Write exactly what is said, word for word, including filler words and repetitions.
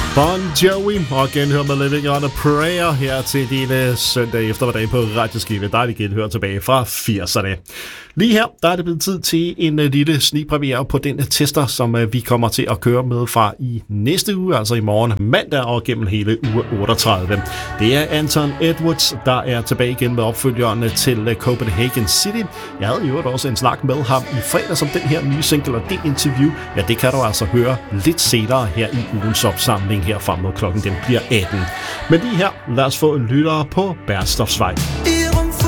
Bon Jovi og genhør med Living on a Prayer her til din søndag eftermiddag på Radioskive. Dejligt genhør tilbage fra firserne. Lige her, der er det blevet tid til en lille snigpremiere på den tester, som vi kommer til at køre med fra i næste uge, altså i morgen mandag og gennem hele uge otteogtredive. Det er Anton Edwards, der er tilbage igen med opfølgerne til Copenhagen City. Jeg havde jo også en snak med ham i fredag som den her nye single, og det interview, ja, det kan du altså høre lidt senere her i ugens opsamling her frem mod klokken, den bliver atten. Men lige her, lad os få en lytter på Bernstorffsvej.